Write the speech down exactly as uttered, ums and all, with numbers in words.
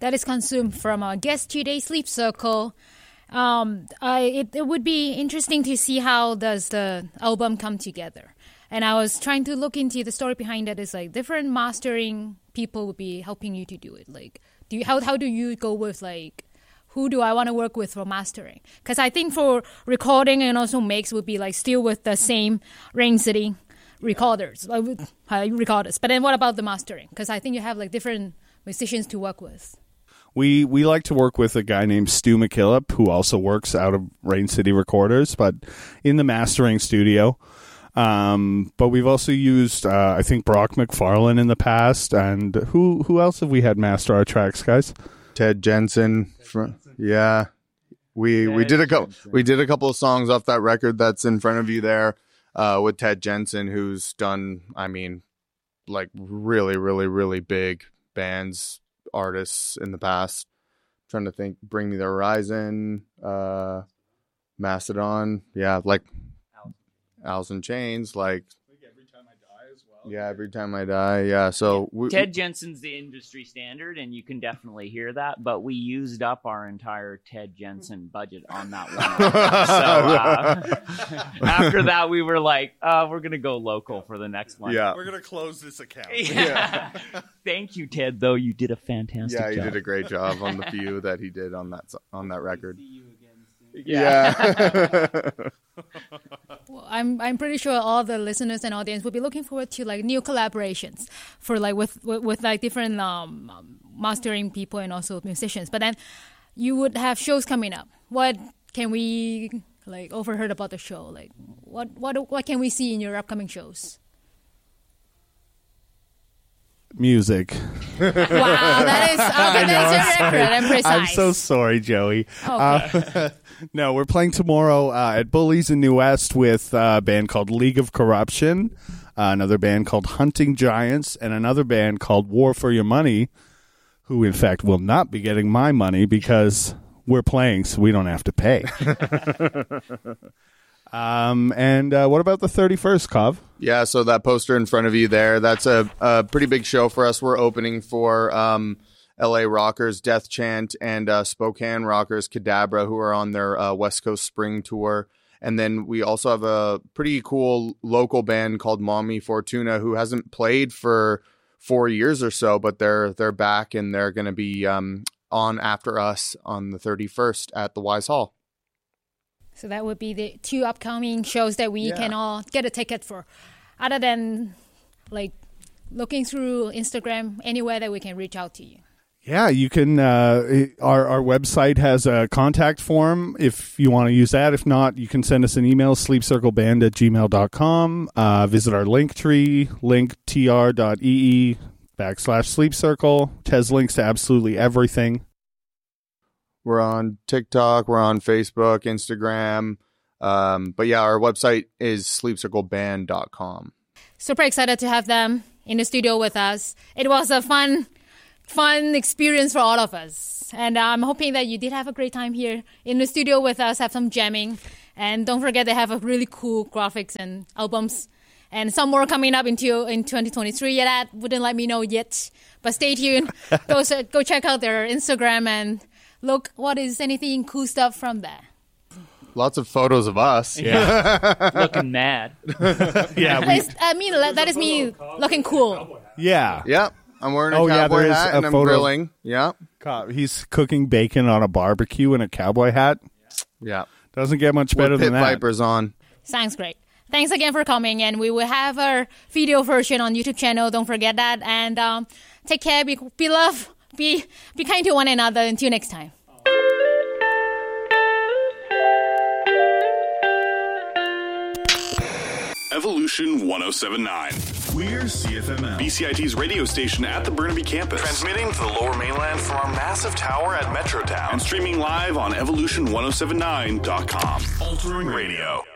that is consumed from our guest today, Sleep Circle. Um, I, it, it would be interesting to see how does the album come together. And I was trying to look into the story behind that. It's like different mastering people would be helping you to do it. Like, do you, how how do you go with like, who do I want to work with for mastering? Because I think for recording and also mix would be like still with the same Rain City recorders, uh, recorders. But then what about the mastering? Because I think you have like different musicians to work with. We we like to work with a guy named Stu McKillop, who also works out of Rain City Recorders, but in the mastering studio. Um, but we've also used, uh, I think, Brock McFarlane in the past. And who who else have we had master our tracks, guys? Ted Jensen. From, yeah. We we did a couple we did a couple of songs off that record that's in front of you there uh, with Ted Jensen, who's done, I mean, like really, really, really big bands, artists in the past. I'm trying to think, Bring Me the Horizon, uh, Mastodon, yeah, like Alice in Chains, like, like Every Time I Die as well. Yeah, Every Time I Die, yeah. So we, Ted Jensen's the industry standard, and you can definitely hear that. But we used up our entire Ted Jensen budget on that one. so uh, after that, we were like, uh, "We're gonna go local for the next one." Yeah, we're gonna close this account. Yeah. Thank you, Ted. Though you did a fantastic yeah, he job. did a great job on the few that he did on that on that record. Yeah. yeah. Well, I'm I'm pretty sure all the listeners and audience will be looking forward to like new collaborations for like with with, with like different um, mastering people and also musicians. But then you would have shows coming up. What can we like overheard about the show? Like what what what can we see in your upcoming shows? Music. Wow, that is okay, that's your record and precise. I'm so sorry, Joey. Okay. Uh, no, we're playing tomorrow uh, at Bullies in New West with uh, a band called League of Corruption, uh, another band called Hunting Giants, and another band called War for Your Money, who in fact will not be getting my money because we're playing, so we don't have to pay. Um, and uh, what about the thirty-first, Cov? Yeah, so that poster in front of you there, that's a, a pretty big show for us. We're opening for um, L A Rockers, Death Chant, and uh, Spokane Rockers, Cadabra, who are on their uh, West Coast Spring Tour. And then we also have a pretty cool local band called Mommy Fortuna, who hasn't played for four years or so, but they're they're back, and they're going to be um, on after us on the thirty-first at the Wise Hall. So that would be the two upcoming shows that we Yeah. can all get a ticket for. Other than like looking through Instagram, anywhere that we can reach out to you. Yeah, you can. Uh, our our website has a contact form if you want to use that. If not, you can send us an email, sleepcircleband at gmail dot com. Uh, visit our link tree, linktr.ee backslash sleepcircle. It has links to absolutely everything. We're on TikTok, we're on Facebook, Instagram. Um, but yeah, our website is sleep circle band dot com. Super excited to have them in the studio with us. It was a fun, fun experience for all of us. And I'm hoping that you did have a great time here in the studio with us, have some jamming. And don't forget they have a really cool graphics and albums. And some more coming up into in twenty twenty-three. Yeah, that wouldn't let me know yet. But stay tuned. go, go check out their Instagram and look, what is anything cool stuff from there? Lots of photos of us. Yeah. Looking mad. Yeah, we, I mean, that is me looking cool. yeah. Yeah, I'm wearing a Oh, yeah, cowboy there is hat a and I'm photo. grilling. Yeah, Co- He's cooking bacon on a barbecue in a cowboy hat. yeah. Doesn't get much better With Pit than that. Vipers on. Sounds great. Thanks again for coming, and we will have our video version on YouTube channel. Don't forget that. And um, take care. Be, be love. Be be kind to one another. Until next time. Evolution one oh seven point nine. We're C F M L. B C I T's radio station at the Burnaby campus. Transmitting to the Lower Mainland from our massive tower at Metrotown. And streaming live on evolution ten seventy-nine dot com. Altering radio.